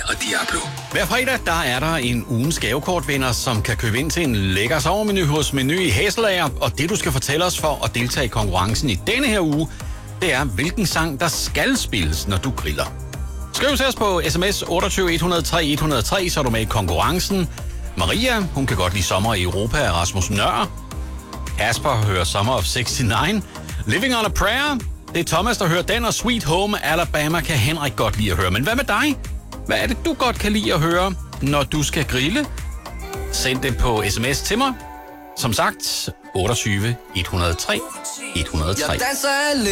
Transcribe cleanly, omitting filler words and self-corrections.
og Diablo. Hver fredag, der er der en ugens gavekortvinder, som kan købe ind til en lækker sovermenu hos Meny i Hæselager. Og det, du skal fortælle os for at deltage i konkurrencen i denne her uge, det er, hvilken sang, der skal spilles, når du griller. Skriv til os på sms 28 103 103, så er du med i konkurrencen. Maria, hun kan godt lide Sommer i Europa af Rasmus Nøhr. Kasper hører Summer of 69. Living on a Prayer. Det er Thomas, der hører den, og Sweet Home Alabama kan Henrik godt lide at høre. Men hvad med dig? Hvad er det, du godt kan lide at høre, når du skal grille? Send det på sms til mig. Som sagt, 28 103 103.